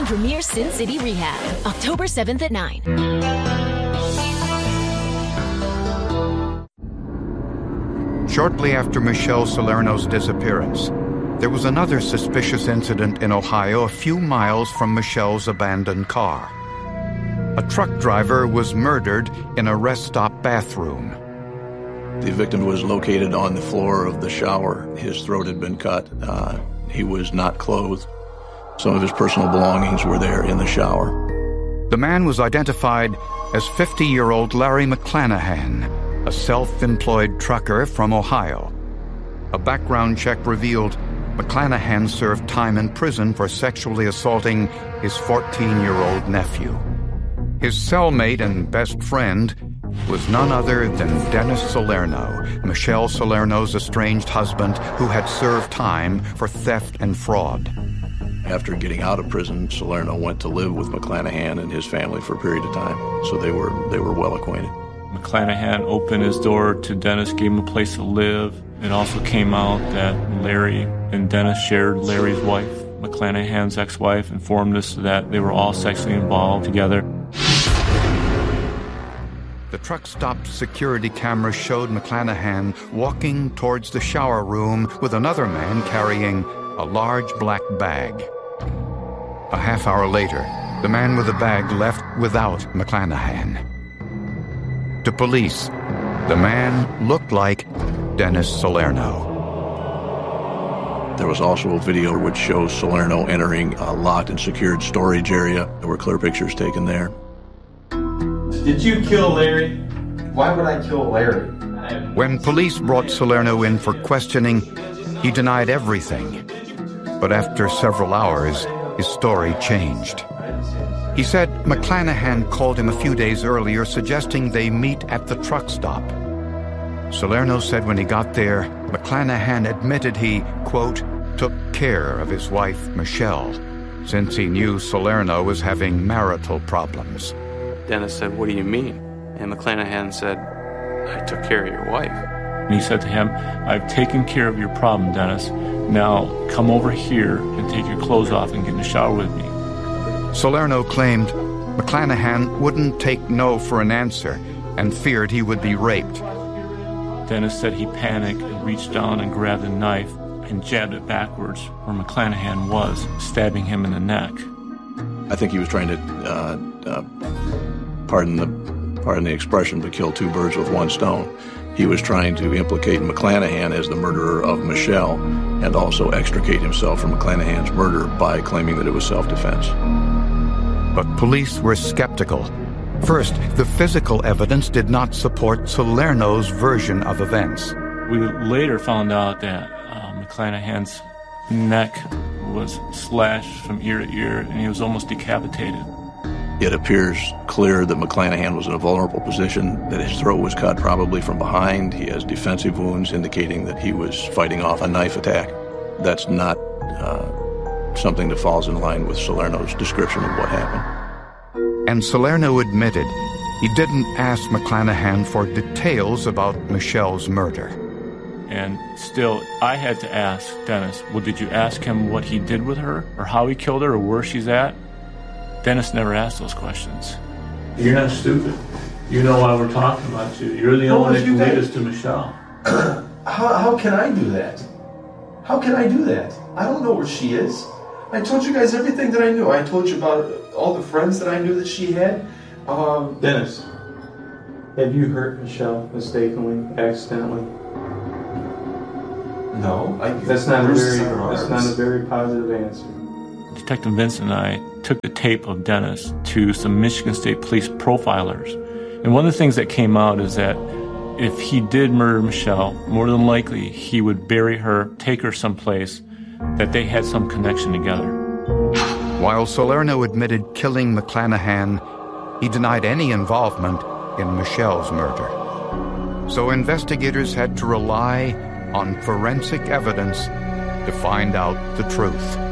Season premiere Sin City Rehab, October 7th at 9. Shortly after Michelle Salerno's disappearance, there was another suspicious incident in Ohio a few miles from Michelle's abandoned car. A truck driver was murdered in a rest stop bathroom. The victim was located on the floor of the shower. His throat had been cut. He was not clothed. Some of his personal belongings were there in the shower. The man was identified as 50-year-old Larry McClanahan, a self-employed trucker from Ohio. A background check revealed McClanahan served time in prison for sexually assaulting his 14-year-old nephew. His cellmate and best friend was none other than Dennis Salerno, Michelle Salerno's estranged husband who had served time for theft and fraud. After getting out of prison, Salerno went to live with McClanahan and his family for a period of time, so they were well acquainted. McClanahan opened his door to Dennis, gave him a place to live. It also came out that Larry and Dennis shared Larry's wife. McClanahan's ex-wife informed us that they were all sexually involved together. The truck stop security camera showed McClanahan walking towards the shower room with another man carrying a large black bag. A half hour later, the man with the bag left without McClanahan. To police, the man looked like Dennis Salerno. There was also a video which shows Salerno entering a locked and secured storage area. There were clear pictures taken there. Did you kill Larry? Why would I kill Larry? When police brought Salerno in for questioning, he denied everything. But after several hours, his story changed. He said McClanahan called him a few days earlier, suggesting they meet at the truck stop. Salerno said when he got there, McClanahan admitted he, quote, took care of his wife, Michelle, since he knew Salerno was having marital problems. Dennis said, "What do you mean?" And McClanahan said, "I took care of your wife." And he said to him, "I've taken care of your problem, Dennis. Now come over here and take your clothes off and get in the shower with me." Salerno claimed McClanahan wouldn't take no for an answer and feared he would be raped. Dennis said he panicked and reached down and grabbed a knife and jabbed it backwards where McClanahan was, stabbing him in the neck. I think he was trying to, pardon the expression, but kill two birds with one stone. He was trying to implicate McClanahan as the murderer of Michelle and also extricate himself from McClanahan's murder by claiming that it was self-defense. But police were skeptical. First, the physical evidence did not support Salerno's version of events. We later found out that McClanahan's neck was slashed from ear to ear, and he was almost decapitated. It appears clear that McClanahan was in a vulnerable position, that his throat was cut probably from behind. He has defensive wounds indicating that he was fighting off a knife attack. That's not something that falls in line with Salerno's description of what happened. And Salerno admitted he didn't ask McClanahan for details about Michelle's murder. And still, I had to ask Dennis, well, did you ask him what he did with her, or how he killed her, or where she's at? Dennis never asked those questions. You're not stupid. You know why we're talking about you. You're the only one that can lead us to Michelle. How can I do that? How can I do that? I don't know where she is. I told you guys everything that I knew. I told you about all the friends that I knew that she had. Dennis, have you hurt Michelle mistakenly, accidentally? No. That's not a very positive answer. Detective Vincent and I took the tape of Dennis to some Michigan State Police profilers. And one of the things that came out is that if he did murder Michelle, more than likely he would bury her, take her someplace, that they had some connection together. While Salerno admitted killing McClanahan, he denied any involvement in Michelle's murder. So investigators had to rely on forensic evidence to find out the truth.